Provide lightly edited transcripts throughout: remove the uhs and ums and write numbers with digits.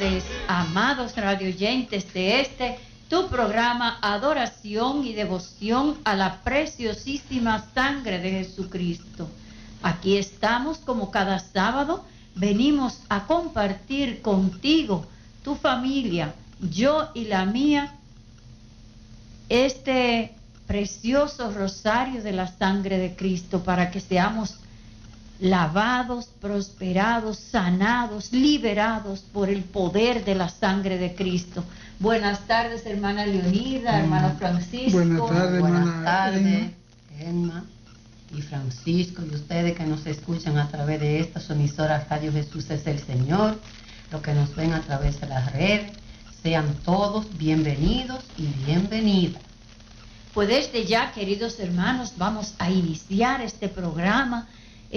tardes, amados radioyentes de tu programa Adoración y Devoción a la Preciosísima Sangre de Jesucristo. Aquí estamos como cada sábado, venimos a compartir contigo, tu familia, yo y la mía, este precioso rosario de la sangre de Cristo para que seamos lavados, prosperados, sanados, liberados por el poder de la sangre de Cristo. Buenas tardes, hermana Leonida, hermano Francisco. Buenas tardes, Emma y Francisco, y ustedes que nos escuchan a través de estas emisoras Radio Jesús es el Señor, los que nos ven a través de la red, sean todos bienvenidos y bienvenidas. Pues desde ya, queridos hermanos, vamos a iniciar este programa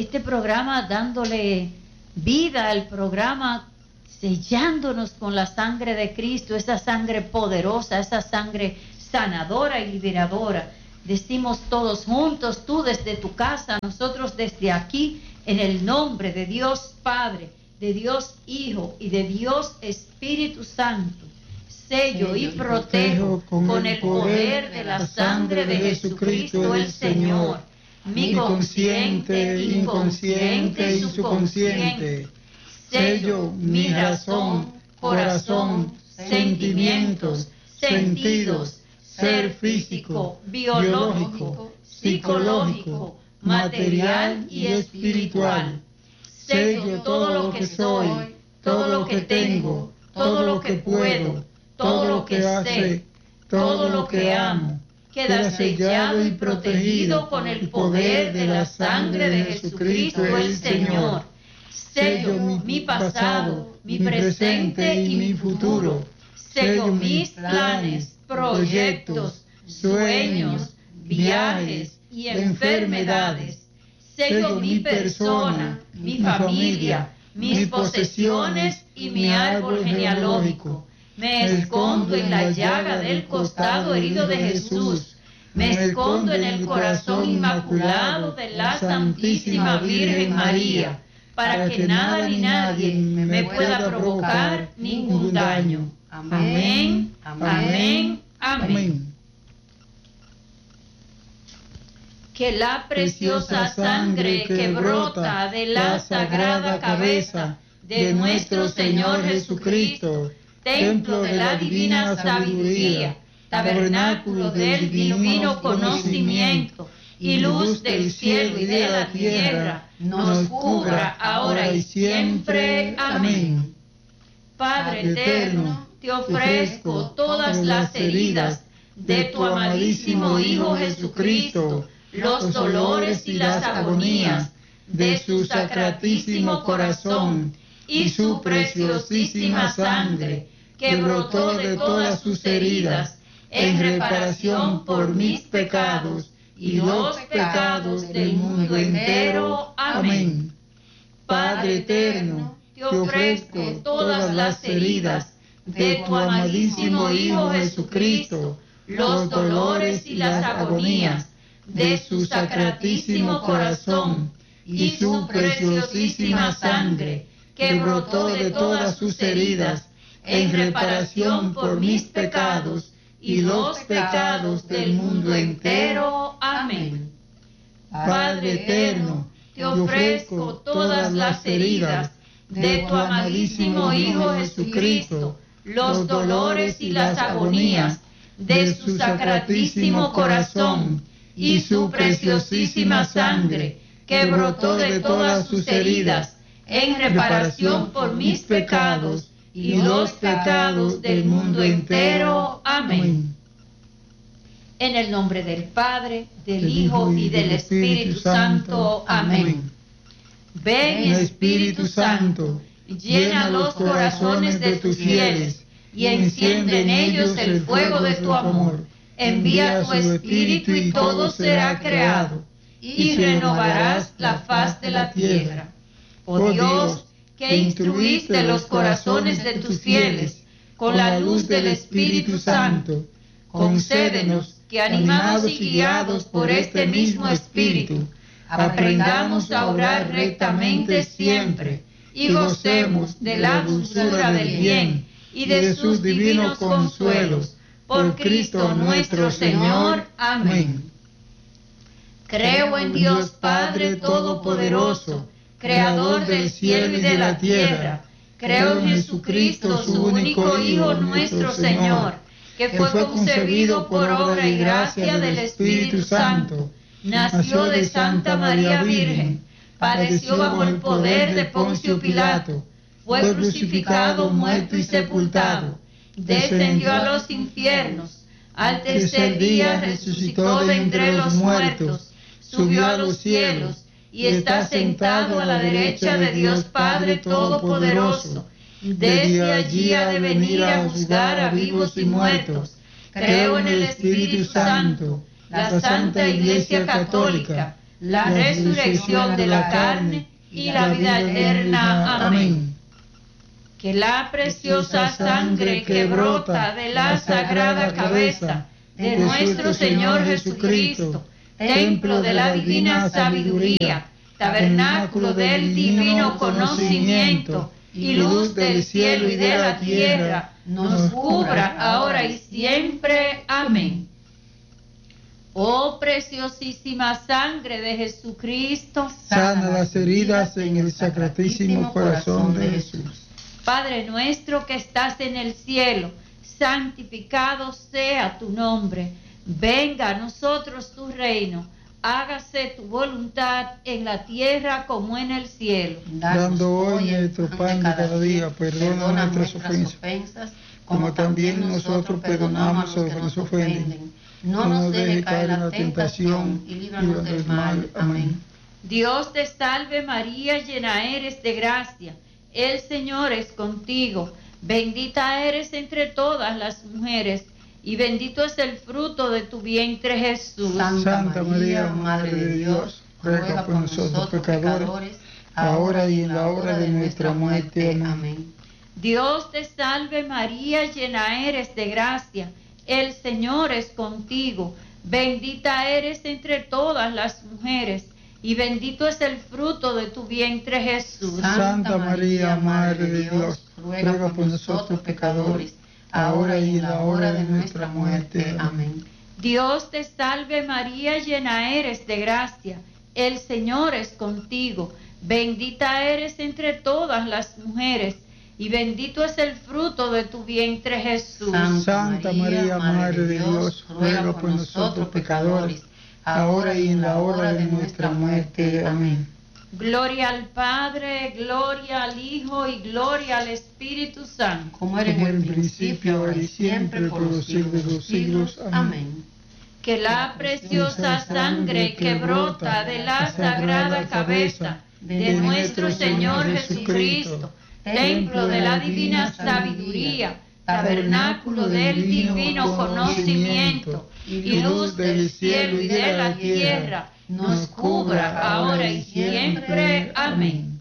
dándole vida al programa, sellándonos con la sangre de Cristo, esa sangre poderosa, esa sangre sanadora y liberadora. Decimos todos juntos, tú desde tu casa, nosotros desde aquí, en el nombre de Dios Padre, de Dios Hijo y de Dios Espíritu Santo, sello y protejo con el poder de la sangre de Jesucristo el Señor, mi consciente, inconsciente y subconsciente. Sello mi razón, corazón, sentimientos, sentidos, ser físico, biológico, psicológico, material y espiritual. Sello todo lo que soy, todo lo que tengo, todo lo que puedo, todo lo que sé, todo lo que amo. Queda sellado y protegido con el poder de la sangre de Jesucristo el Señor. Sello mi pasado, mi presente y mi futuro. Sello mis planes, proyectos, sueños, viajes y enfermedades. Sello mi persona, mi familia, mis posesiones y mi árbol genealógico. Me escondo en la llaga del costado herido de Jesús. Me escondo en el corazón inmaculado de la Santísima Virgen María, para que nada ni nadie me pueda provocar ningún daño. Amén, amén, amén. Que la preciosa sangre que brota de la sagrada cabeza de nuestro Señor Jesucristo, templo de la divina sabiduría, tabernáculo del divino conocimiento y luz del cielo y de la tierra, nos cubra ahora y siempre. Amén. Padre eterno, te ofrezco todas las heridas de tu amadísimo Hijo Jesucristo, los dolores y las agonías de su sacratísimo corazón y su preciosísima sangre, que brotó de todas sus heridas en reparación por mis pecados y los pecados del mundo entero. Amén. Padre eterno, te ofrezco todas las heridas de tu amadísimo Hijo Jesucristo, los dolores y las agonías de su sacratísimo corazón y su preciosísima sangre, que brotó de todas sus heridas en reparación por mis pecados y los pecados del mundo entero. Amén. Padre eterno, te ofrezco todas las heridas de tu amadísimo Hijo Jesucristo, los dolores y las agonías de su sacratísimo corazón y su preciosísima sangre, que brotó de todas sus heridas en reparación por mis pecados y los pecados del mundo entero. Amén. En el nombre del Padre, del Hijo y del Espíritu Santo. Amén. Ven, Espíritu Santo, llena los corazones de tus fieles y enciende en ellos el fuego de tu amor. Envía tu Espíritu y todo será creado, y renovarás la faz de la tierra. Oh Dios, que instruiste los corazones de tus fieles con la luz del Espíritu Santo, concédenos que, animados y guiados por este mismo Espíritu, aprendamos a orar rectamente siempre y gocemos de la dulzura del bien y de sus divinos consuelos. Por Cristo nuestro Señor. Amén. Creo en Dios Padre Todopoderoso, Creador del cielo y de la tierra. Creo en Jesucristo, su único Hijo, nuestro Señor, que fue concebido por obra y gracia del Espíritu Santo. Nació de Santa María Virgen, padeció bajo el poder de Poncio Pilato, fue crucificado, muerto y sepultado, descendió a los infiernos, al tercer día resucitó de entre los muertos, subió a los cielos y está sentado a la derecha de Dios Padre Todopoderoso. Desde allí ha de venir a juzgar a vivos y muertos. Creo en el Espíritu Santo, la Santa Iglesia Católica, la resurrección de la carne y la vida eterna. Amén. Que la preciosa sangre que brota de la sagrada cabeza de nuestro Señor Jesucristo, templo de la divina sabiduría, tabernáculo del divino conocimiento y luz del cielo y de la tierra, nos cubra ahora y siempre. Amén. Oh preciosísima sangre de Jesucristo, sana las heridas en el sacratísimo corazón de Jesús. Padre nuestro que estás en el cielo, santificado sea tu nombre. Venga a nosotros tu reino. Hágase tu voluntad en la tierra como en el cielo. Dando hoy nuestro pan de cada día, perdona nuestras ofensas, como también nosotros perdonamos a los que nos ofenden. No nos dejes caer en la tentación y líbranos del mal. Amén. Dios te salve María, llena eres de gracia. El Señor es contigo. Bendita eres entre todas las mujeres, y bendito es el fruto de tu vientre, Jesús. Santa María, Madre de Dios, ruega por nosotros pecadores, ahora y en la hora de nuestra muerte. Amén. Dios te salve María, llena eres de gracia. El Señor es contigo. Bendita eres entre todas las mujeres, y bendito es el fruto de tu vientre, Jesús. Santa María, Madre de Dios, ruega por nosotros pecadores, ahora y en la hora de nuestra muerte. Amén. Dios te salve María, llena eres de gracia. El Señor es contigo. Bendita eres entre todas las mujeres, y bendito es el fruto de tu vientre, Jesús. Santa María, Madre de Dios, ruega por nosotros pecadores, ahora y en la hora de nuestra muerte. Amén. Gloria al Padre, gloria al Hijo y gloria al Espíritu Santo. Como era en el principio, ahora y siempre, por los siglos de los siglos. Amén. Que la preciosa sangre que brota de la sagrada cabeza de nuestro Señor Jesucristo, templo de la divina sabiduría, tabernáculo del divino conocimiento y luz del cielo y de la tierra, nos cubra ahora y siempre. Amén.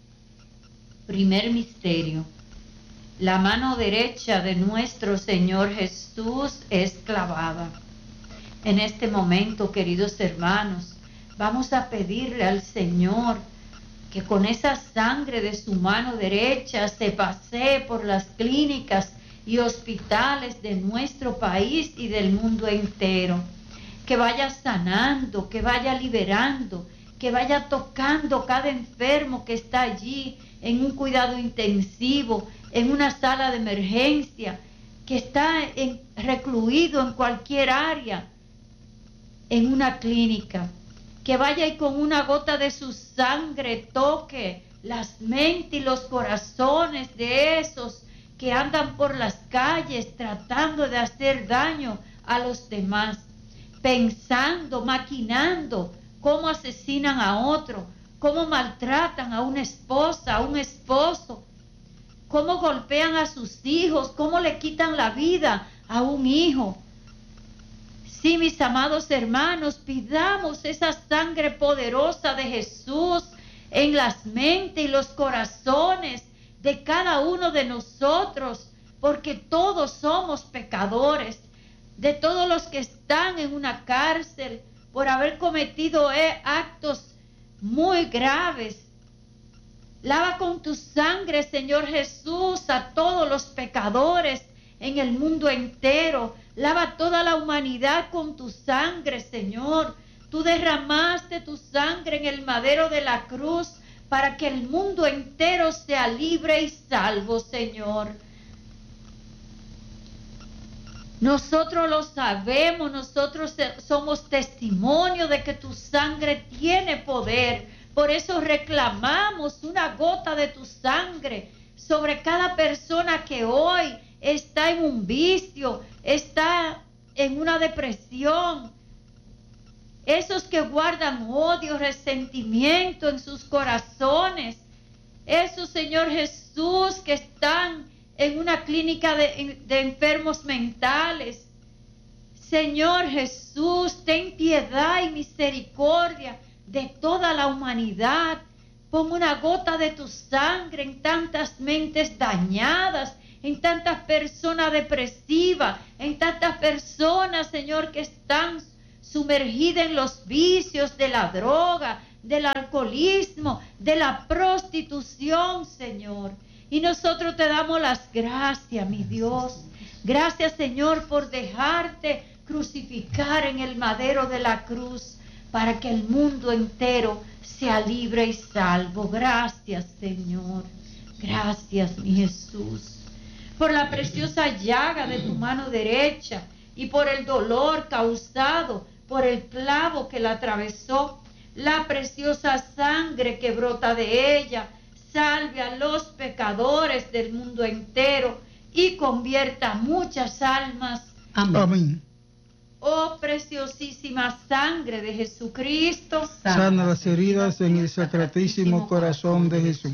Primer misterio. La mano derecha de nuestro Señor Jesús es clavada. En este momento, queridos hermanos, vamos a pedirle al Señor que con esa sangre de su mano derecha se pasee por las clínicas y hospitales de nuestro país y del mundo entero. Que vaya sanando, que vaya liberando, que vaya tocando cada enfermo que está allí en un cuidado intensivo, en una sala de emergencia, que está recluido en cualquier área, en una clínica. Que vaya y con una gota de su sangre toque las mentes y los corazones de esos que andan por las calles tratando de hacer daño a los demás, pensando, maquinando cómo asesinan a otro, cómo maltratan a una esposa, a un esposo, cómo golpean a sus hijos, cómo le quitan la vida a un hijo. Sí, mis amados hermanos, pidamos esa sangre poderosa de Jesús en las mentes y los corazones de cada uno de nosotros, porque todos somos pecadores, de todos los que están en una cárcel por haber cometido actos muy graves. Lava con tu sangre, Señor Jesús, a todos los pecadores en el mundo entero. Lava toda la humanidad con tu sangre, Señor. Tú derramaste tu sangre en el madero de la cruz para que el mundo entero sea libre y salvo, Señor. Nosotros lo sabemos, nosotros somos testimonio de que tu sangre tiene poder. Por eso reclamamos una gota de tu sangre sobre cada persona que hoy está en un vicio, está en una depresión. Esos que guardan odio, resentimiento en sus corazones. Esos, Señor Jesús, que están en una clínica de enfermos mentales. Señor Jesús, ten piedad y misericordia de toda la humanidad. Pon una gota de tu sangre en tantas mentes dañadas, en tantas personas depresivas, en tantas personas, Señor, que están sumergidas en los vicios de la droga, del alcoholismo, de la prostitución, Señor. Y nosotros te damos las gracias, mi Dios. Gracias, Señor, por dejarte crucificar en el madero de la cruz para que el mundo entero sea libre y salvo. Gracias, Señor. Gracias, mi Jesús, por la preciosa llaga de tu mano derecha y por el dolor causado por el clavo que la atravesó. La preciosa sangre que brota de ella salve a los pecadores del mundo entero y convierta muchas almas. Amén. Amén. Oh preciosísima sangre de Jesucristo, sana las heridas en el sacratísimo corazón de Jesús.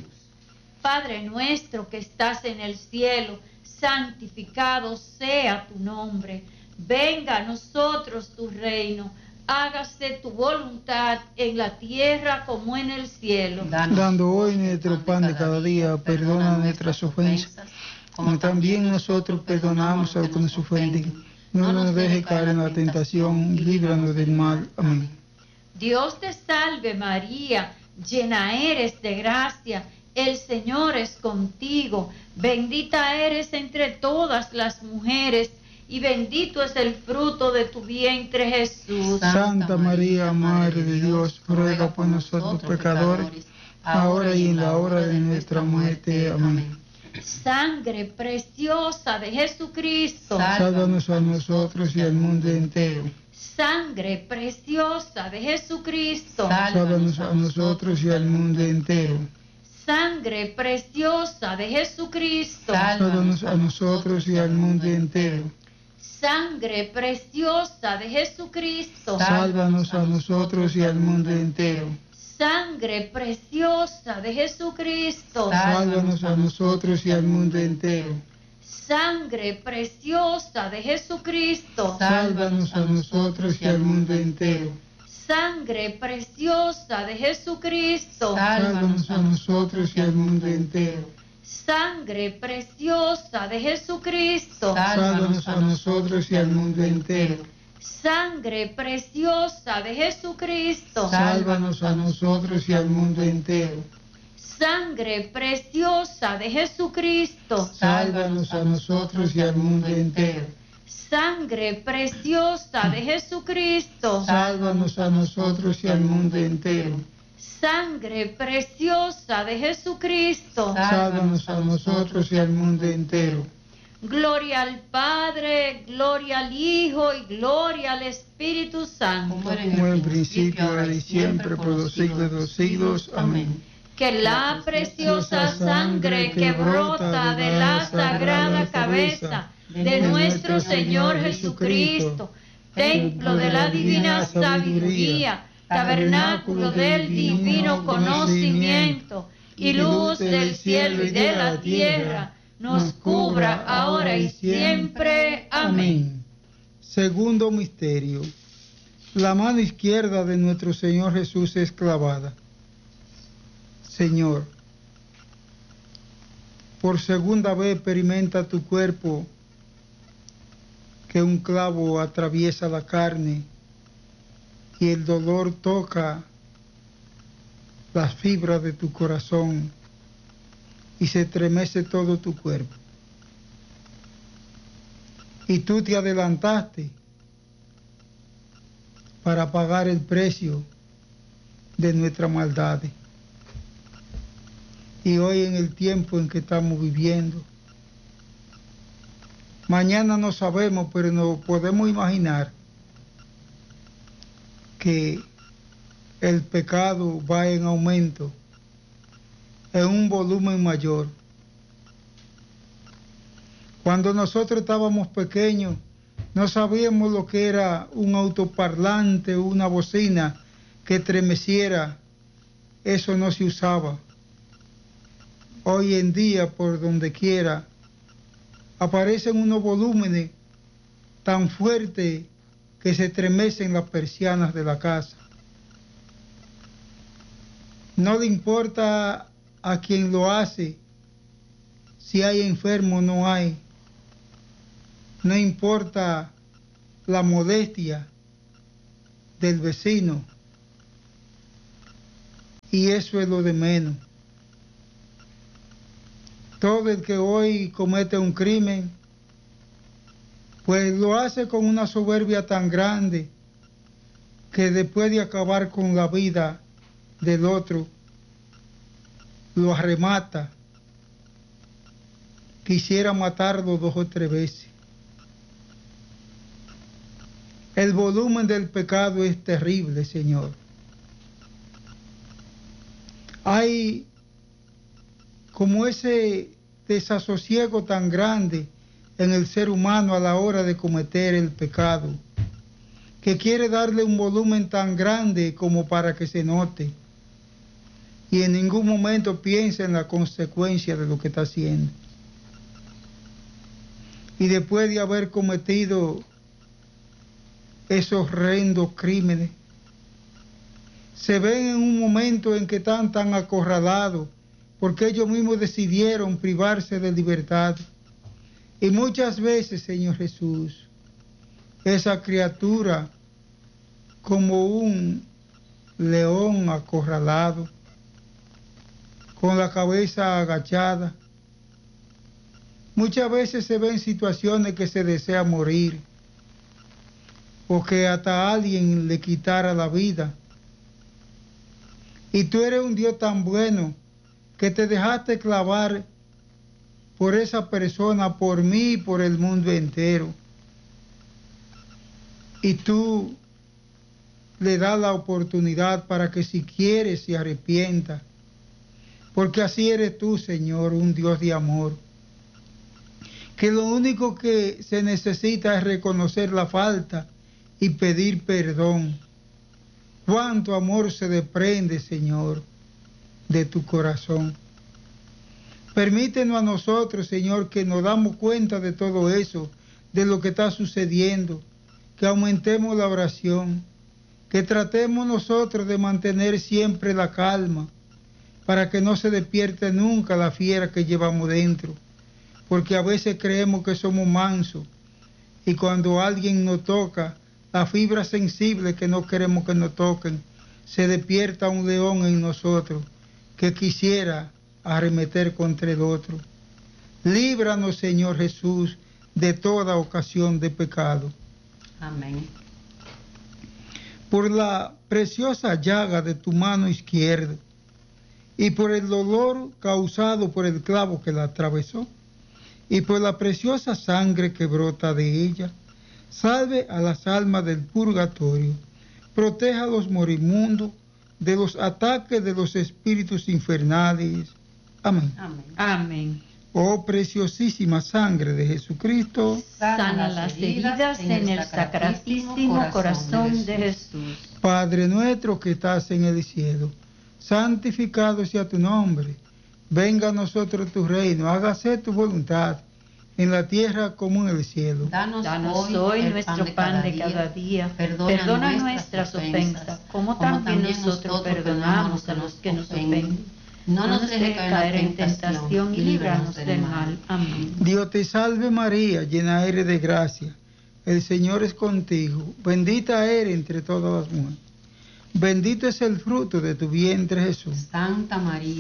Padre nuestro que estás en el cielo, santificado sea tu nombre. Venga a nosotros tu reino. Hágase tu voluntad en la tierra como en el cielo. Dando hoy nuestro pan de cada día, perdona nuestras ofensas, como también nosotros perdonamos a los que nos ofenden. No nos dejes caer en la tentación, líbranos del mal. Amén. Dios te salve María, llena eres de gracia, el Señor es contigo. Bendita eres entre todas las mujeres, y bendito es el fruto de tu vientre, Jesús. Santa María, Madre de Dios, ruega por nosotros pecadores, ahora y en la hora de nuestra muerte. Amén. Sangre preciosa de Jesucristo, sálvanos a nosotros y al mundo entero. Sangre preciosa de Jesucristo, sálvanos a nosotros y al mundo entero. Sangre preciosa de Jesucristo, sálvanos a nosotros y al mundo entero. Sangre preciosa de Jesucristo, sálvanos a nosotros y al mundo entero. Sangre preciosa de Jesucristo, sálvanos a nosotros y al mundo entero. Sangre preciosa de Jesucristo, sálvanos a nosotros y al mundo entero. Sangre preciosa de Jesucristo, sálvanos a nosotros y al mundo entero. Sangre preciosa de Jesucristo, sálvanos a nosotros y al mundo entero. Sangre preciosa de Jesucristo, sálvanos a nosotros y al mundo entero. Sangre preciosa de Jesucristo, sálvanos a nosotros y al mundo entero. Sangre preciosa de Jesucristo, sálvanos a nosotros y al mundo entero. Sangre preciosa de Jesucristo, sálvanos a nosotros y al mundo entero. Gloria al Padre, gloria al Hijo y gloria al Espíritu Santo. Como en el principio, ahora y siempre, por los siglos de los siglos. Amén. Que la preciosa sangre que brota de la sagrada cabeza de nuestro Señor Jesucristo, templo de la divina sabiduría, tabernáculo del divino conocimiento y luz del cielo y de la tierra, nos cubra ahora y siempre. Amén. Segundo misterio. La mano izquierda de nuestro Señor Jesús es clavada. Señor, por segunda vez experimenta tu cuerpo que un clavo atraviesa la carne y el dolor toca las fibras de tu corazón y se estremece todo tu cuerpo. Y tú te adelantaste para pagar el precio de nuestras maldades. Y hoy, en el tiempo en que estamos viviendo, mañana no sabemos, pero nos podemos imaginar que el pecado va en aumento, en un volumen mayor. Cuando nosotros estábamos pequeños, no sabíamos lo que era un autoparlante, una bocina que estremeciera. Eso no se usaba. Hoy en día, por donde quiera, aparecen unos volúmenes tan fuertes que se estremecen las persianas de la casa. No le importa a quien lo hace si hay enfermo o no hay. No importa la modestia del vecino. Y eso es lo de menos. Todo el que hoy comete un crimen, pues lo hace con una soberbia tan grande que después de acabar con la vida del otro, lo arremata. Quisiera matarlo 2 o 3 veces. El volumen del pecado es terrible, Señor. Hay como ese desasosiego tan grande en el ser humano a la hora de cometer el pecado, que quiere darle un volumen tan grande como para que se note, y en ningún momento piensa en la consecuencia de lo que está haciendo. Y después de haber cometido esos horrendos crímenes, se ven en un momento en que están tan acorralados, porque ellos mismos decidieron privarse de libertad. Y muchas veces, Señor Jesús, esa criatura, como un león acorralado, con la cabeza agachada, muchas veces se ven situaciones que se desea morir, o que hasta alguien le quitara la vida. Y tú eres un Dios tan bueno que te dejaste clavar por esa persona, por mí y por el mundo entero. Y tú le das la oportunidad para que si quiere se arrepienta. Porque así eres tú, Señor, un Dios de amor. Que lo único que se necesita es reconocer la falta y pedir perdón. Cuánto amor se desprende, Señor, de tu corazón. Permítenos a nosotros, Señor, que nos damos cuenta de todo eso, de lo que está sucediendo, que aumentemos la oración, que tratemos nosotros de mantener siempre la calma, para que no se despierte nunca la fiera que llevamos dentro, porque a veces creemos que somos mansos, y cuando alguien nos toca, la fibra sensible que no queremos que nos toquen, se despierta un león en nosotros que quisiera arremeter contra el otro. Líbranos, Señor Jesús, de toda ocasión de pecado. Amén. Por la preciosa llaga de tu mano izquierda y por el dolor causado por el clavo que la atravesó y por la preciosa sangre que brota de ella, salve a las almas del purgatorio, proteja a los moribundos de los ataques de los espíritus infernales. Amén. Amén. Amén. Oh preciosísima sangre de Jesucristo, Sana las heridas en el sacratísimo corazón de Jesús. Padre nuestro que estás en el cielo, santificado sea tu nombre. Venga a nosotros tu reino, hágase tu voluntad, en la tierra como en el cielo. Danos hoy nuestro pan de cada día. Perdona nuestras ofensas, como también nosotros perdonamos a los que nos ofenden. No nos dejes caer en tentación y líbranos del mal. Amén. Dios te salve María, llena eres de gracia. El Señor es contigo. Bendita eres entre todas las mujeres. Bendito es el fruto de tu vientre, Jesús. Santa María,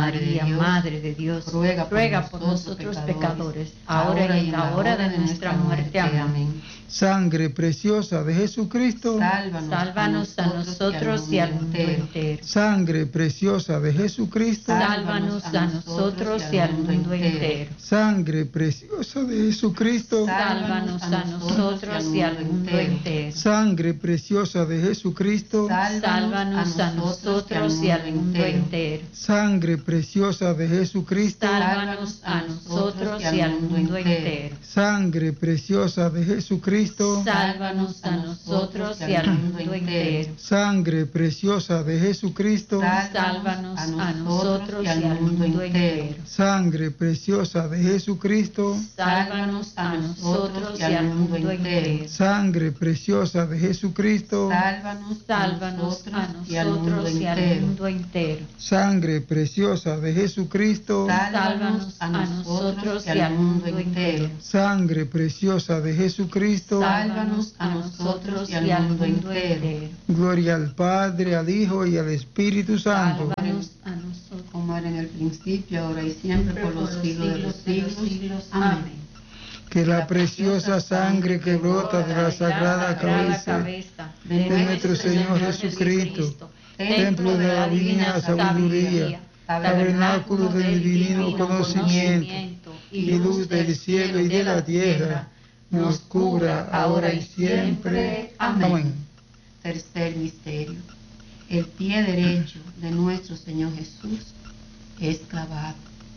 Madre de Dios, ruega por nosotros pecadores, ahora y en la hora de nuestra muerte. Amén. Sangre preciosa de Jesucristo, sálvanos a nosotros y al mundo entero. Sangre preciosa de Jesucristo, sálvanos a nosotros y al mundo entero. Sangre preciosa de Jesucristo, sálvanos a nosotros y al mundo entero. Sangre preciosa de Jesucristo, sálvanos a nosotros y al mundo entero. Sangre preciosa de Jesucristo, sálvanos a nosotros y al mundo entero. Sangre preciosa de Jesucristo, sálvanos a nosotros y al mundo entero. Sangre preciosa de Jesucristo, sálvanos a nosotros y al mundo entero. Sangre preciosa de Jesucristo, sálvanos a nosotros y al mundo entero. Sangre preciosa de Jesucristo, sálvanos a nosotros y al mundo entero. Sangre preciosa de Jesucristo, sálvanos a nosotros y al mundo entero. Sangre preciosa de Jesucristo, sálvanos a nosotros y al mundo entero. Gloria al Padre, al Hijo y al Espíritu Santo. Sálvanos a nosotros, como era en el principio, ahora y siempre, por los siglos de los siglos. Amén. Que la preciosa sangre que brota de la sagrada cabeza de nuestro Señor Jesucristo, templo de la divina sabiduría, tabernáculo del divino conocimiento y luz del cielo y de la tierra, nos cubra ahora y siempre. Amén. Tercer misterio. El pie derecho de nuestro Señor Jesús es clavado.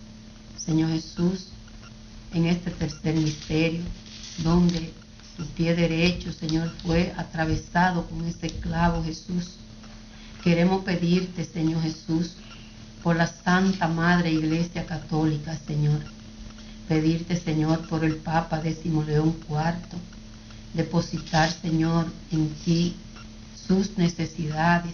Señor Jesús, en este tercer misterio, donde tu pie derecho, Señor, fue atravesado con ese clavo, Jesús, queremos pedirte, Señor Jesús, por la Santa Madre Iglesia Católica, Señor, pedirte, Señor, por el Papa Décimo León IV, depositar, Señor, en ti sus necesidades,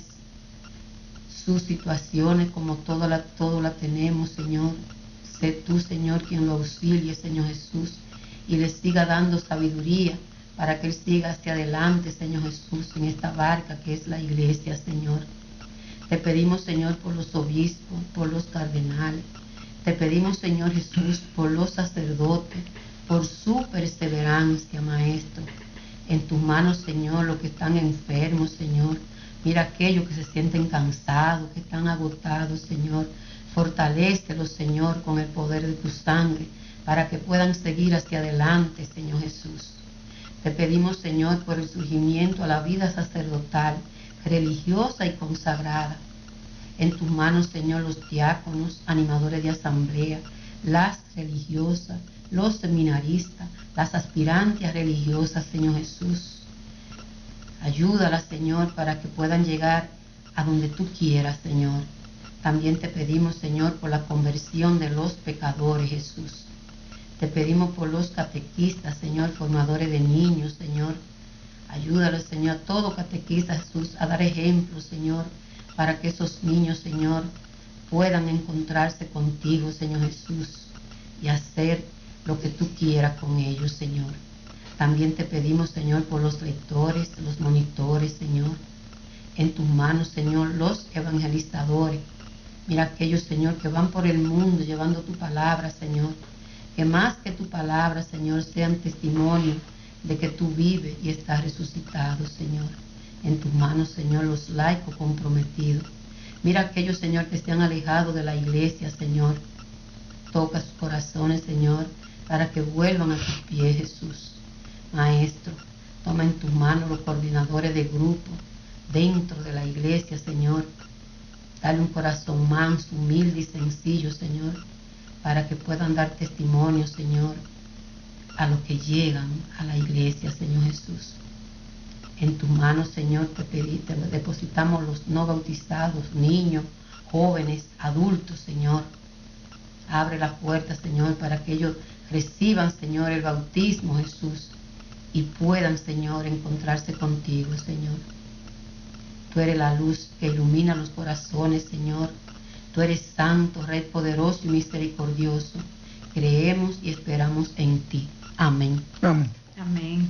sus situaciones, como todo la tenemos, Señor. Sé tú, Señor, quien lo auxilie, Señor Jesús, y le siga dando sabiduría para que él siga hacia adelante, Señor Jesús, en esta barca que es la iglesia, Señor. Te pedimos, Señor, por los obispos, por los cardenales. Te pedimos, Señor Jesús, por los sacerdotes, por su perseverancia, Maestro. En tus manos, Señor, los que están enfermos, Señor. Mira aquellos que se sienten cansados, que están agotados, Señor. Fortalécelos, Señor, con el poder de tu sangre, para que puedan seguir hacia adelante, Señor Jesús. Te pedimos, Señor, por el surgimiento a la vida sacerdotal, religiosa y consagrada. En tus manos, Señor, los diáconos, animadores de asamblea, las religiosas, los seminaristas, las aspirantes religiosas, Señor Jesús. Ayúdalas, Señor, para que puedan llegar a donde tú quieras, Señor. También te pedimos, Señor, por la conversión de los pecadores, Jesús. Te pedimos por los catequistas, Señor, formadores de niños, Señor. Ayúdalos, Señor, a todo catequista, Jesús, a dar ejemplo, Señor, para que esos niños, Señor, puedan encontrarse contigo, Señor Jesús, y hacer lo que tú quieras con ellos, Señor. También te pedimos, Señor, por los lectores, los monitores, Señor. En tus manos, Señor, los evangelizadores. Mira aquellos, Señor, que van por el mundo llevando tu palabra, Señor. Que más que tu palabra, Señor, sean testimonio de que tú vives y estás resucitado, Señor. En tus manos, Señor, los laicos comprometidos. Mira aquellos, Señor, que se han alejado de la iglesia, Señor. Toca sus corazones, Señor, para que vuelvan a tus pies, Jesús. Maestro, toma en tus manos los coordinadores de grupo dentro de la iglesia, Señor. Dale un corazón manso, humilde y sencillo, Señor, para que puedan dar testimonio, Señor, a los que llegan a la iglesia, Señor Jesús. En tus manos, Señor, te depositamos los no bautizados, niños, jóvenes, adultos, Señor. Abre la puerta, Señor, para que ellos reciban, Señor, el bautismo, Jesús, y puedan, Señor, encontrarse contigo, Señor. Tú eres la luz que ilumina los corazones, Señor. Tú eres santo, Rey poderoso y misericordioso. Creemos y esperamos en ti. Amén. Amén. Amén.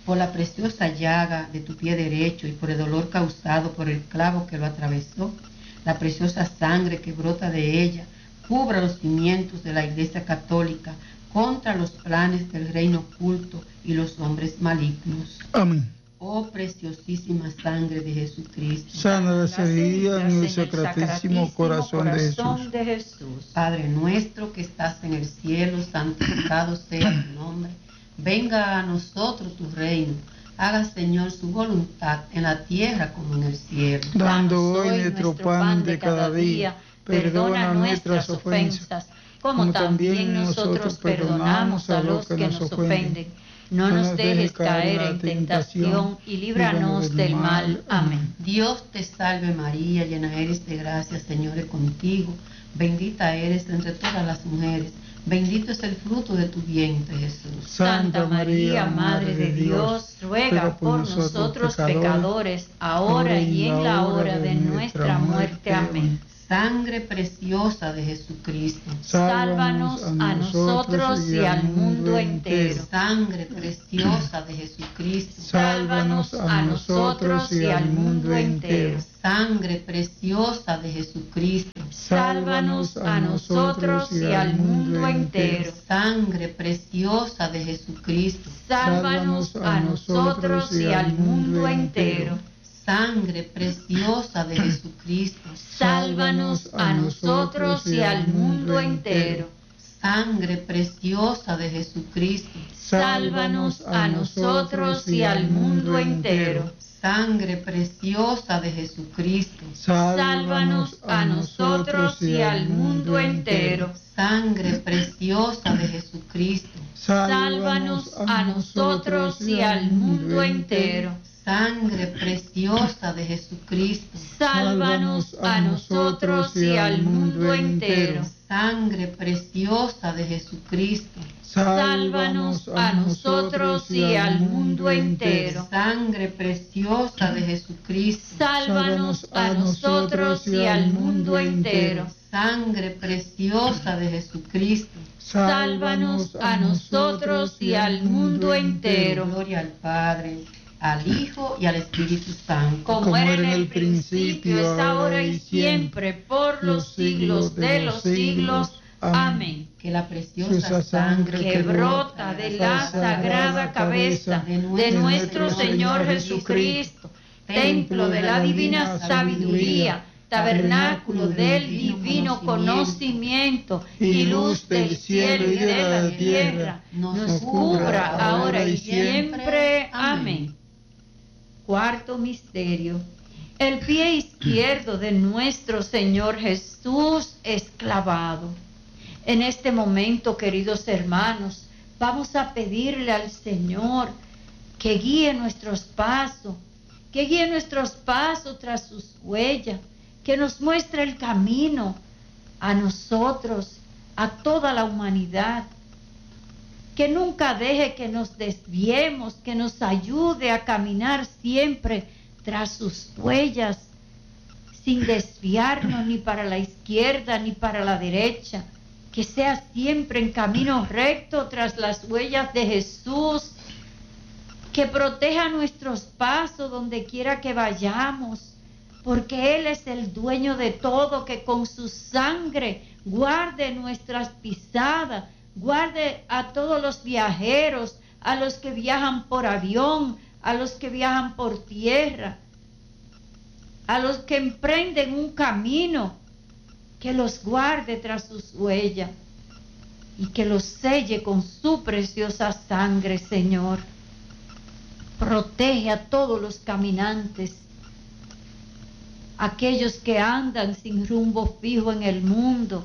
por la preciosa llaga de tu pie derecho y por el dolor causado por el clavo que lo atravesó, la preciosa sangre que brota de ella, cubra los cimientos de la Iglesia Católica contra los planes del reino oculto y los hombres malignos. Amén. Oh preciosísima sangre de Jesucristo, sana las heridas en el sacratísimo corazón de Jesús. Padre nuestro que estás en el cielo, santificado sea tu nombre. Venga a nosotros tu reino. Haga, Señor, su voluntad en la tierra como en el cielo. Dando hoy nuestro pan de cada día. Perdona nuestras ofensas, como también nosotros perdonamos a los que nos ofenden. No nos dejes caer en tentación y líbranos del mal. Amén. Dios te salve María, llena eres de gracia, Señor es contigo. Bendita eres entre todas las mujeres. Bendito es el fruto de tu vientre, Jesús. Santa María, Madre de Dios, ruega por nosotros pecadores, ahora y en la hora de nuestra muerte. Amén. Sangre preciosa de Jesucristo, sálvanos a nosotros y al mundo entero. Sangre preciosa de Jesucristo, sálvanos a nosotros y al mundo entero. Sangre preciosa de Jesucristo, sálvanos a nosotros y al mundo entero. Sangre preciosa de Jesucristo, sálvanos a nosotros y al mundo entero. Sangre preciosa de Jesucristo, sálvanos a nosotros y al mundo entero. Sangre preciosa de Jesucristo, sálvanos a nosotros y al mundo entero. Sangre preciosa de Jesucristo, sálvanos a nosotros y al mundo entero. Sangre preciosa de Jesucristo, sálvanos a nosotros y al mundo entero. Sangre preciosa de Jesucristo, sálvanos a nosotros y al mundo entero. Sangre preciosa de Jesucristo, sálvanos a nosotros y al mundo entero. Sangre preciosa de Jesucristo, sálvanos a nosotros y al mundo entero. Sangre preciosa de Jesucristo, sálvanos a nosotros y al mundo entero. Gloria al Padre, al Hijo y al Espíritu Santo, como era en el principio, es ahora y siempre, por los siglos de los siglos. Amén. Que la preciosa sangre que brota de la sagrada cabeza de nuestro Señor Jesucristo, templo de la divina sabiduría, tabernáculo del divino conocimiento y luz del cielo y de la tierra, nos cubra ahora y siempre. Amén. Cuarto misterio. El pie izquierdo de nuestro Señor Jesús es clavado. En este momento, queridos hermanos, vamos a pedirle al Señor que guíe nuestros pasos, tras sus huellas, que nos muestre el camino a nosotros, a toda la humanidad, que nunca deje que nos desviemos, que nos ayude a caminar siempre tras sus huellas, sin desviarnos ni para la izquierda ni para la derecha, que sea siempre en camino recto tras las huellas de Jesús, que proteja nuestros pasos donde quiera que vayamos, porque Él es el dueño de todo, que con su sangre guarde nuestras pisadas, guarde a todos los viajeros, a los que viajan por avión, a los que viajan por tierra, a los que emprenden un camino, que los guarde tras sus huellas y que los selle con su preciosa sangre, Señor. Protege a todos los caminantes, aquellos que andan sin rumbo fijo en el mundo,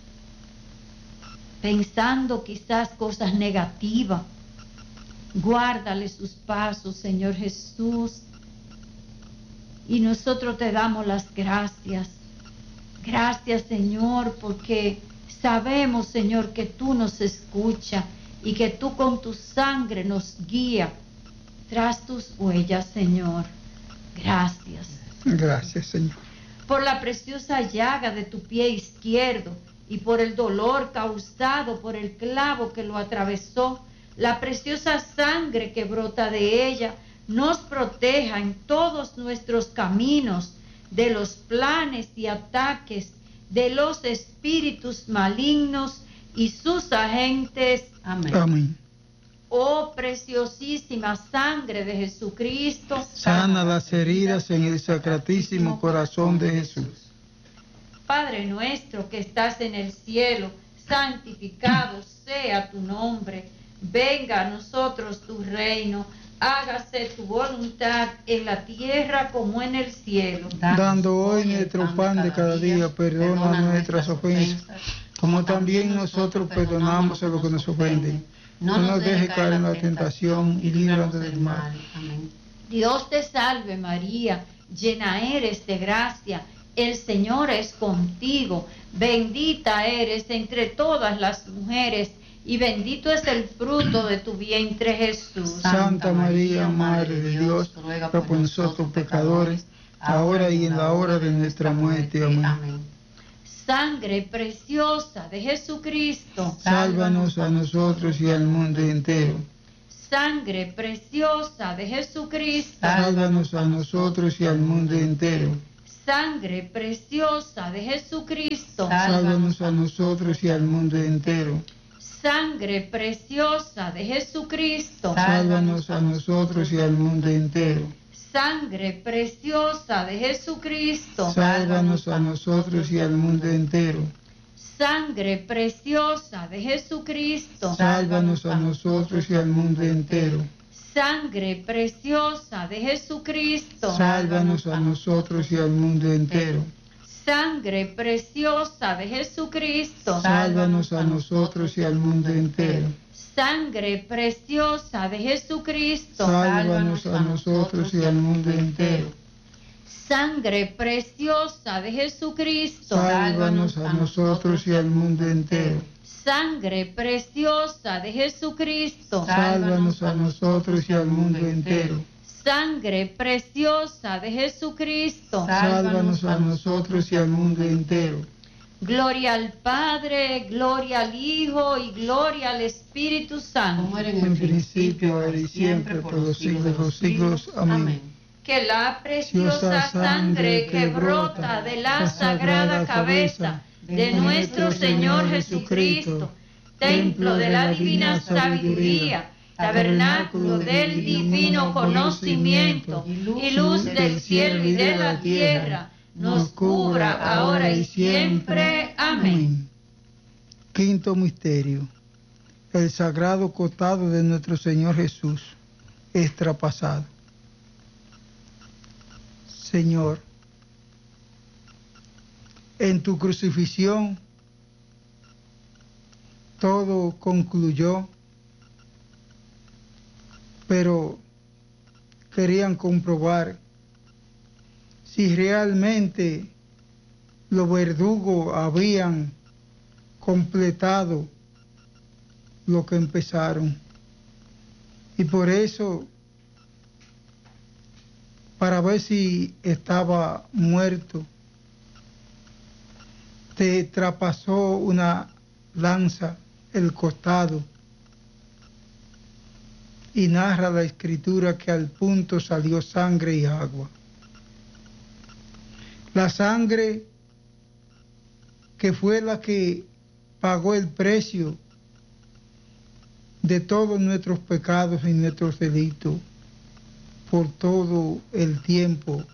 pensando quizás cosas negativas. Guárdale sus pasos, Señor Jesús. Y nosotros te damos las gracias. Gracias, Señor, porque sabemos, Señor, que tú nos escuchas y que tú con tu sangre nos guías tras tus huellas, Señor. Gracias. Gracias, Señor. Por la preciosa llaga de tu pie izquierdo y por el dolor causado por el clavo que lo atravesó, la preciosa sangre que brota de ella nos proteja en todos nuestros caminos de los planes y ataques de los espíritus malignos y sus agentes. Amén. Amén. Oh preciosísima sangre de Jesucristo, Sana las heridas en el sacratísimo corazón de Jesús. Padre nuestro que estás en el cielo, santificado sea tu nombre. Venga a nosotros tu reino. Hágase tu voluntad en la tierra como en el cielo. Dando hoy nuestro pan de cada día, perdona nuestras ofensas, como también nosotros perdonamos a los que nos ofenden. No nos dejes caer en la tentación y líbranos del mal. Amén. Dios te salve María, llena eres de gracia, el Señor es contigo, bendita eres entre todas las mujeres, y bendito es el fruto de tu vientre Jesús. Santa María, Madre de Dios, ruega por nosotros pecadores, ahora y en la hora de nuestra muerte. Amén. Sangre preciosa de Jesucristo, Sálvanos a nosotros y al mundo entero. Sangre preciosa de Jesucristo, Sálvanos a nosotros y al mundo entero. Sangre preciosa de Jesucristo, Sálvanos a nosotros y al mundo entero. Sangre preciosa de Jesucristo, Sálvanos a nosotros y al mundo entero. Sangre preciosa de Jesucristo, Sálvanos a nosotros y al mundo entero. Sangre preciosa de Jesucristo, Sálvanos a nosotros y al mundo entero. Sangre preciosa de Jesucristo, Sálvanos a nosotros y al mundo entero. Sangre preciosa de Jesucristo, Sálvanos a nosotros y al mundo entero. Sangre preciosa de Jesucristo, Sálvanos a nosotros y al mundo entero. Sangre preciosa de Jesucristo, Sálvanos a nosotros y al mundo entero. Sangre preciosa de Jesucristo, Sálvanos a nosotros y al mundo entero. Sangre preciosa de Jesucristo, Sálvanos a nosotros y al mundo entero. Gloria al Padre, gloria al Hijo y gloria al Espíritu Santo. Como era En principio, ahora y siempre, por los siglos de los siglos. Amén. Que la preciosa sangre que brota de la sagrada cabeza de nuestro Señor Jesucristo, templo de la divina sabiduría, tabernáculo del divino conocimiento y luz del cielo y de la tierra, nos cubra ahora y siempre. Amén. Quinto misterio. El sagrado costado de nuestro Señor Jesús es traspasado. Señor, en tu crucifixión todo concluyó, pero querían comprobar si realmente los verdugos habían completado lo que empezaron. Y por eso, para ver si estaba muerto, te traspasó una lanza el costado. Y narra la escritura que al punto salió sangre y agua. La sangre que fue la que pagó el precio de todos nuestros pecados y nuestros delitos por todo el tiempo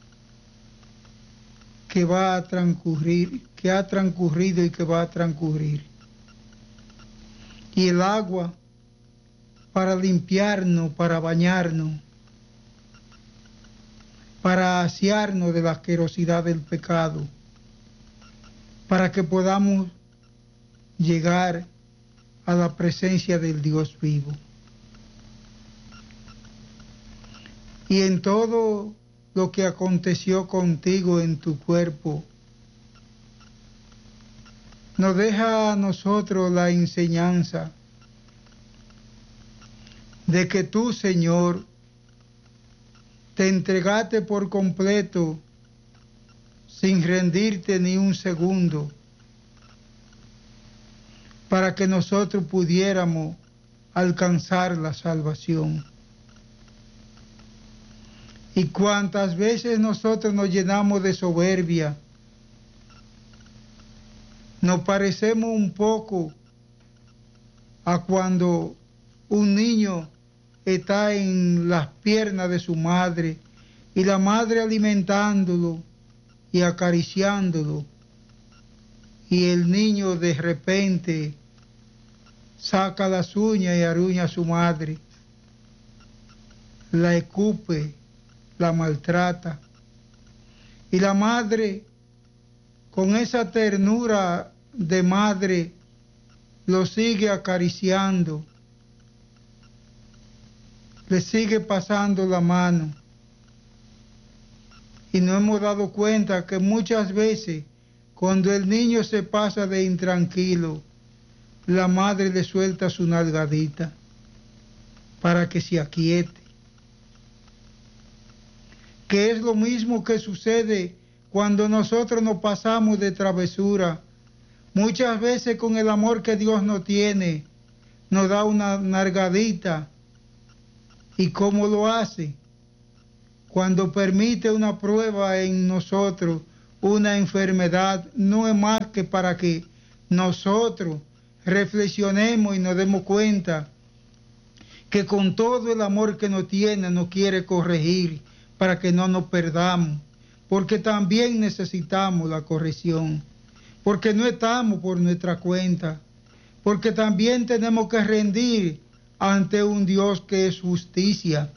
que va a transcurrir, que ha transcurrido y que va a transcurrir. Y el agua para limpiarnos, para bañarnos, para asearnos de la asquerosidad del pecado, para que podamos llegar a la presencia del Dios vivo. Y en todo lo que aconteció contigo en tu cuerpo, nos deja a nosotros la enseñanza de que tú, Señor, te entregaste por completo sin rendirte ni un segundo, para que nosotros pudiéramos alcanzar la salvación. Y cuántas veces nosotros nos llenamos de soberbia, nos parecemos un poco a cuando un niño está en las piernas de su madre y la madre alimentándolo y acariciándolo, y el niño de repente saca las uñas y aruña a su madre, la escupe, la maltrata, y la madre con esa ternura de madre lo sigue acariciando, le sigue pasando la mano. Y nos hemos dado cuenta que muchas veces cuando el niño se pasa de intranquilo, la madre le suelta su nalgadita para que se aquiete. Que es lo mismo que sucede cuando nosotros nos pasamos de travesura. Muchas veces con el amor que Dios nos tiene, nos da una nalgadita. ¿Y cómo lo hace? Cuando permite una prueba en nosotros, una enfermedad, no es más que para que nosotros reflexionemos y nos demos cuenta que con todo el amor que nos tiene, nos quiere corregir para que no nos perdamos, porque también necesitamos la corrección, porque no estamos por nuestra cuenta, porque también tenemos que rendir ante un Dios que es justicia,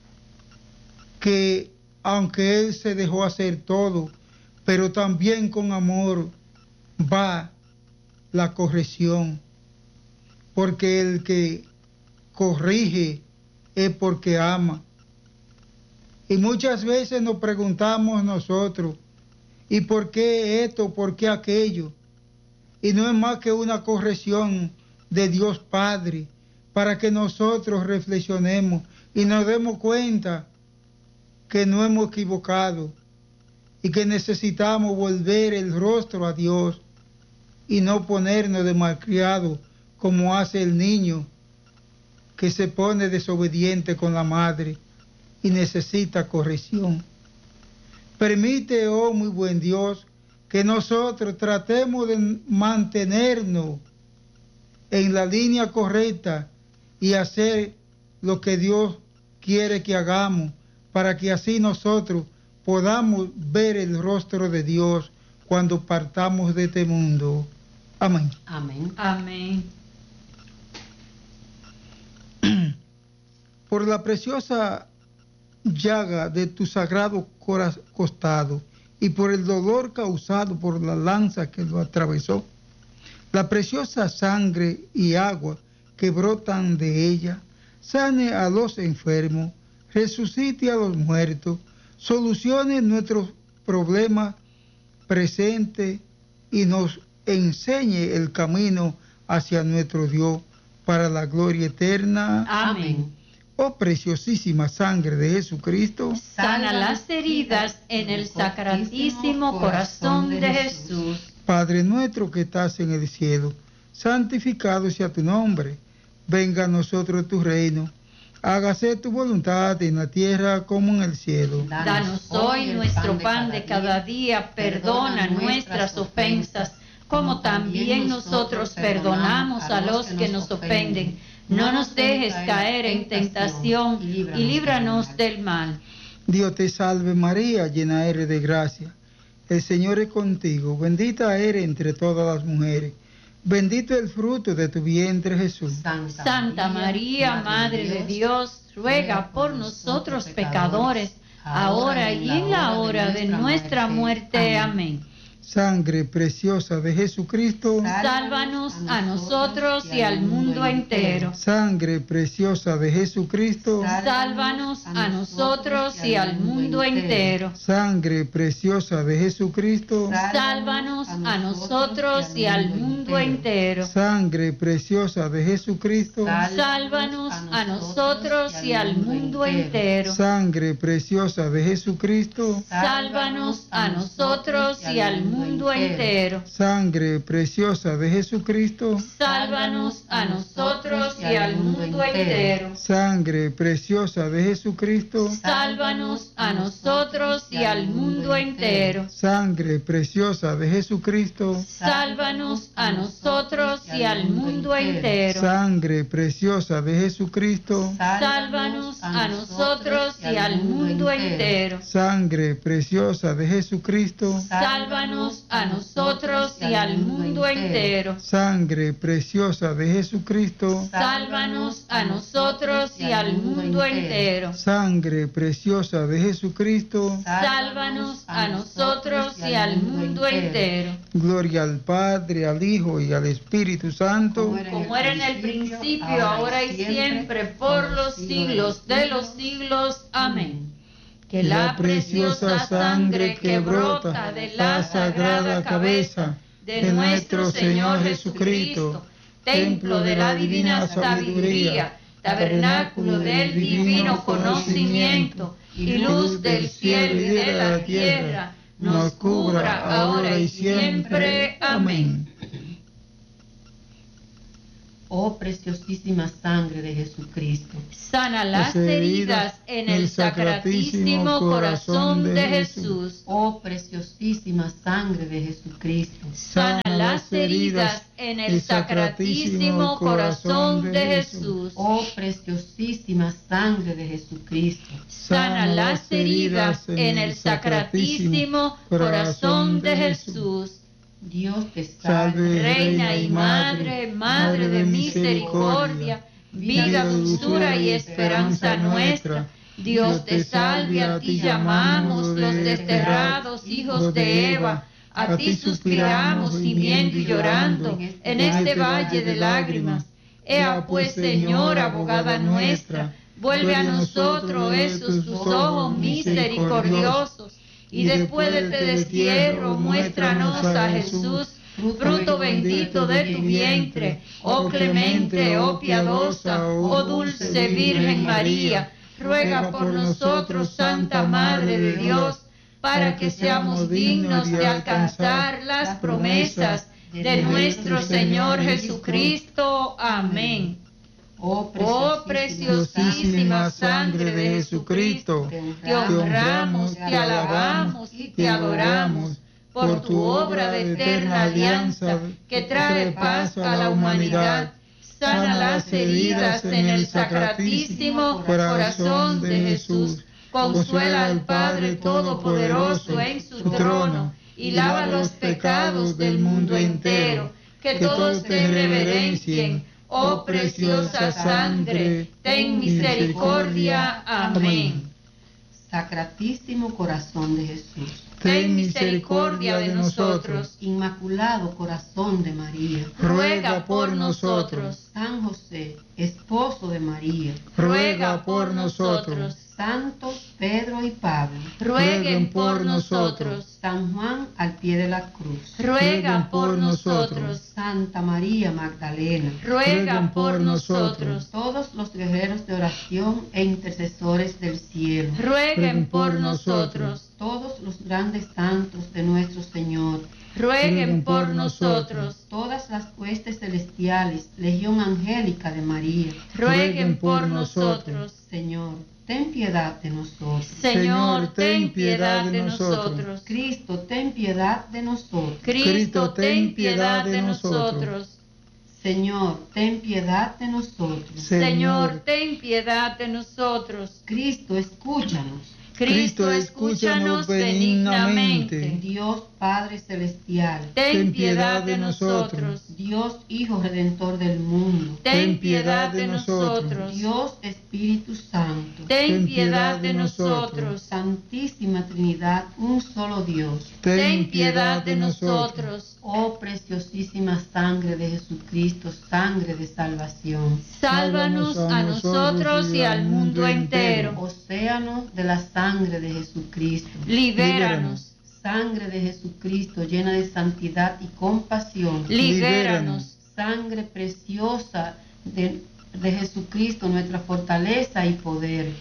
que aunque Él se dejó hacer todo, pero también con amor va la corrección, porque el que corrige es porque ama. Y muchas veces nos preguntamos nosotros, ¿y por qué esto, por qué aquello? Y no es más que una corrección de Dios Padre, para que nosotros reflexionemos y nos demos cuenta que no hemos equivocado y que necesitamos volver el rostro a Dios y no ponernos de malcriado como hace el niño que se pone desobediente con la madre y necesita corrección. Permite, oh muy buen Dios, que nosotros tratemos de mantenernos en la línea correcta y hacer lo que Dios quiere que hagamos, para que así nosotros podamos ver el rostro de Dios cuando partamos de este mundo. Amén. Amén. Amén. Por la preciosa llaga de tu sagrado costado y por el dolor causado por la lanza que lo atravesó, la preciosa sangre y agua que brotan de ella, sane a los enfermos, resucite a los muertos, solucione nuestros problemas presentes y nos enseñe el camino hacia nuestro Dios para la gloria eterna. Amén. Oh preciosísima sangre de Jesucristo, sana las heridas en el sacratísimo corazón de Jesús. Padre nuestro que estás en el cielo, santificado sea tu nombre. Venga a nosotros tu reino. Hágase tu voluntad en la tierra como en el cielo. Danos hoy nuestro pan de cada día. Perdona nuestras ofensas, como también nosotros perdonamos a los que nos ofenden. No nos dejes caer en tentación y líbranos del mal. Dios te salve María, llena eres de gracia. El Señor es contigo. Bendita eres entre todas las mujeres. Bendito el fruto de tu vientre, Jesús. Santa María, Madre de Dios, ruega por nosotros pecadores, ahora y en la hora de nuestra muerte. Amén. Sangre preciosa de Jesucristo, sálvanos a nosotros y al mundo entero. Sangre preciosa de Jesucristo, sálvanos a nosotros y al mundo entero. Sangre preciosa de Jesucristo, sálvanos a nosotros y al mundo entero. Sangre preciosa de Jesucristo, sálvanos a nosotros y al mundo entero. Sangre preciosa de Jesucristo, sálvanos a nosotros y al mundo mundo entero. Sangre preciosa de Jesucristo, sálvanos a nosotros y al mundo entero. Sangre preciosa de Jesucristo, sálvanos a nosotros y al mundo entero. Sangre preciosa de Jesucristo, sálvanos a nosotros y al mundo entero. Sangre preciosa de Jesucristo, sálvanos a nosotros y al mundo entero. Sangre preciosa de Jesucristo, sálvanos a nosotros y al mundo entero. Sangre preciosa de Jesucristo, sálvanos a nosotros y al mundo entero. Sangre preciosa de Jesucristo, sálvanos a nosotros y al mundo entero. Gloria al Padre, al Hijo y al Espíritu Santo, como era en el principio, ahora y siempre, por los siglos de los siglos. Amén. Que la preciosa sangre que brota de la sagrada cabeza de nuestro Señor Jesucristo, templo de la divina sabiduría, tabernáculo del divino conocimiento y luz del cielo y de la tierra, nos cubra ahora y siempre. Amén. Oh preciosísima sangre de Jesucristo, sana las heridas en el sacratísimo corazón de Jesús. Oh preciosísima sangre de Jesucristo, sana las heridas en el sacratísimo corazón de Jesús. Oh preciosísima sangre de Jesucristo, sana las heridas en el sacratísimo corazón de Jesús. Dios te salve, Reina y Madre, Madre de misericordia, vida, dulzura y esperanza nuestra. Dios te salve, a ti llamamos los desterrados hijos de Eva, a ti suspiramos gimiendo y llorando en este valle de lágrimas. Ea pues, Señora, abogada nuestra, vuelve a nosotros esos tus ojos misericordiosos, y después de este destierro, muéstranos a Jesús, fruto bendito de tu vientre, oh clemente, oh piadosa, oh dulce Virgen María, ruega por nosotros, Santa Madre de Dios, para que seamos dignos de alcanzar las promesas de nuestro Señor Jesucristo. Amén. Oh preciosísima sangre de Jesucristo, te honramos, te alabamos y te adoramos por tu obra de eterna alianza que trae paz a la humanidad. Sana las heridas en el sacratísimo corazón de Jesús. Consuela al Padre Todopoderoso en su trono y lava los pecados del mundo entero. Que todos te reverencien. Oh preciosa sangre, ten misericordia. Amén. Sacratísimo corazón de Jesús, ten misericordia de nosotros. Inmaculado corazón de María, ruega por nosotros. San José, esposo de María, ruega por nosotros. Santos Pedro y Pablo, rueguen por nosotros. San Juan al pie de la cruz, ruega por nosotros. Santa María Magdalena, ruega por nosotros. Todos los guerreros de oración e intercesores del cielo, rueguen por nosotros. Todos los grandes santos de nuestro Señor, rueguen por nosotros. Todas las huestes celestiales, legión angélica de María, rueguen por nosotros. Señor, ten piedad de nosotros. Señor, ten piedad de nosotros. Cristo, ten piedad de nosotros. Cristo, ten piedad de nosotros. Señor, ten piedad de nosotros. Señor, ten piedad de nosotros. Cristo, escúchanos. Cristo, escúchanos benignamente. Dios Padre Celestial, ten piedad de nosotros. Dios Hijo Redentor del mundo, ten piedad de nosotros. Dios Espíritu Santo, ten piedad de nosotros. Santísima Trinidad, un solo Dios, ten piedad de nosotros. Oh preciosísima sangre de Jesucristo, sangre de salvación, sálvanos a nosotros y al mundo entero. Océano de la sangre de Jesucristo, libéranos. Sangre de Jesucristo, llena de santidad y compasión, libéranos. Sangre preciosa de Jesucristo, nuestra fortaleza y poder,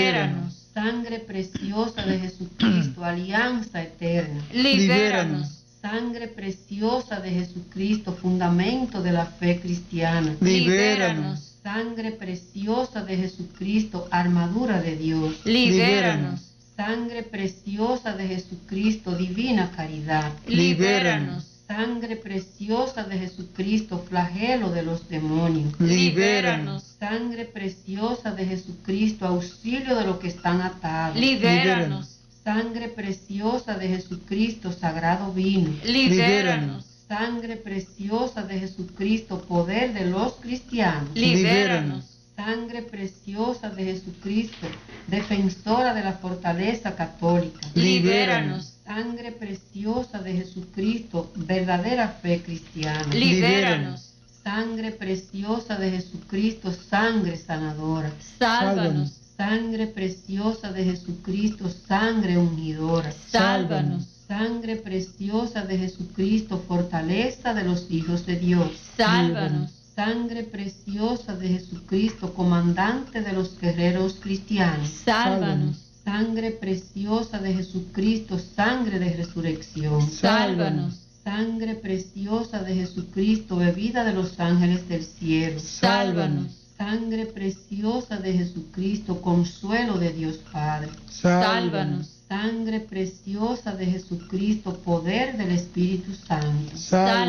libéranos. Sangre preciosa de Jesucristo, alianza eterna, libéranos. Sangre preciosa de Jesucristo, fundamento de la fe cristiana. Libéranos. Sangre preciosa de Jesucristo, armadura de Dios. Libéranos. Sangre preciosa de Jesucristo, divina caridad. Libéranos. Sangre preciosa de Jesucristo, flagelo de los demonios. Libéranos. Sangre preciosa de Jesucristo, auxilio de los que están atados. Libéranos. Sangre preciosa de Jesucristo, sagrado vino. Libéranos. Sangre preciosa de Jesucristo, poder de los cristianos. Libéranos. Sangre preciosa de Jesucristo, defensora de la fortaleza católica. Libéranos. Sangre preciosa de Jesucristo, verdadera fe cristiana. Libéranos. Sangre preciosa de Jesucristo, sangre sanadora. Sálvanos. Sangre preciosa de Jesucristo, sangre ungidora. Sálvanos. Sangre preciosa de Jesucristo, fortaleza de los hijos de Dios. Sálvanos. Sangre preciosa de Jesucristo, comandante de los guerreros cristianos. Sálvanos. Sangre preciosa de Jesucristo, sangre de resurrección. Sálvanos. Sangre preciosa de Jesucristo, bebida de los ángeles del cielo. Sálvanos. Sangre preciosa de Jesucristo, consuelo de Dios Padre. Sálvanos. Sangre preciosa de Jesucristo, poder del Espíritu Santo. Sálvanos.